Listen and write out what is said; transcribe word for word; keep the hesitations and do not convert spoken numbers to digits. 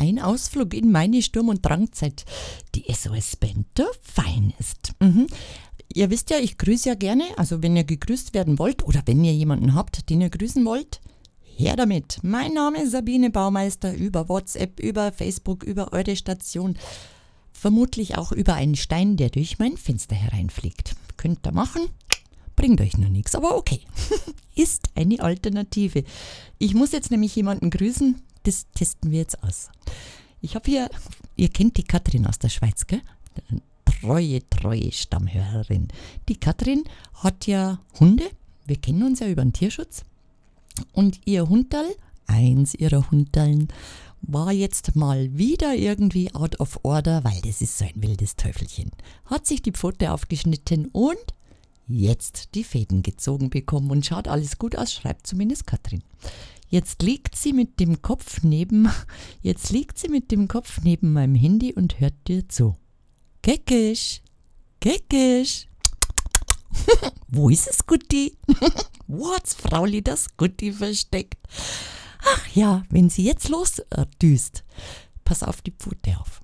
ein Ausflug in meine Sturm- und Drangzeit. Die S O S-Band der Finest. Mhm. Ihr wisst ja, ich grüße ja gerne, also wenn ihr gegrüßt werden wollt oder wenn ihr jemanden habt, den ihr grüßen wollt, her damit. Mein Name ist Sabine Baumeister, über WhatsApp, über Facebook, über eure Station, vermutlich auch über einen Stein, der durch mein Fenster hereinfliegt. Könnt ihr machen, bringt euch nur nichts, aber okay, ist eine Alternative. Ich muss jetzt nämlich jemanden grüßen, das testen wir jetzt aus. Ich habe hier, ihr kennt die Katrin aus der Schweiz, gell? Treue, treue Stammhörerin. Die Katrin hat ja Hunde. Wir kennen uns ja über den Tierschutz. Und ihr Hunderl, eins ihrer Hunderln, war jetzt mal wieder irgendwie out of order, weil das ist so ein wildes Teufelchen. Hat sich die Pfote aufgeschnitten und jetzt die Fäden gezogen bekommen. Und schaut alles gut aus, schreibt zumindest Katrin. Jetzt liegt sie mit dem Kopf neben, jetzt liegt sie mit dem Kopf neben meinem Handy und hört dir zu. Keckisch, keckisch. Wo ist es, Gutti? Wo hat's Frauli das Gutti versteckt? Ach ja, wenn sie jetzt losdüst, pass auf die Pfote auf.